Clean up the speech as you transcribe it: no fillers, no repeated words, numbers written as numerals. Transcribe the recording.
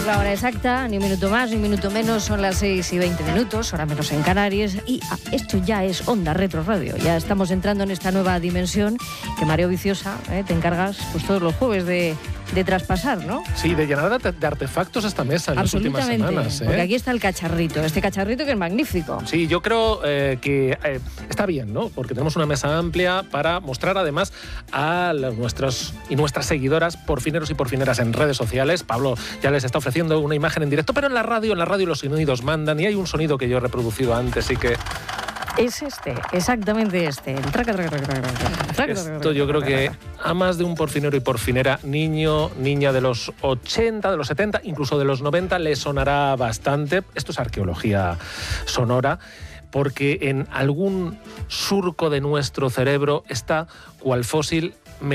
Es la hora exacta, ni un minuto más, ni un minuto menos, son las 6:20, hora menos en Canarias, y esto ya es Onda Retro Radio. Ya estamos entrando en esta nueva dimensión que Mario Viciosa te encargas pues todos los jueves de traspasar, ¿no? Sí, de llenar de artefactos esta mesa en las últimas semanas. Porque aquí está el cacharrito, este cacharrito que es magnífico. Sí, yo creo que está bien, ¿no? Porque tenemos una mesa amplia para mostrar además a nuestras seguidoras, porfineros y porfineras en redes sociales. Pablo ya les está ofreciendo una imagen en directo, pero en la radio los sonidos mandan, y hay un sonido que yo he reproducido antes y que... Es exactamente este. El traca. Esto yo creo que a más de un porfinero y porfinera, niña de los 80, de los 70, incluso de los 90, le sonará bastante. Esto es arqueología sonora, porque en algún surco de nuestro cerebro está, cual fósil,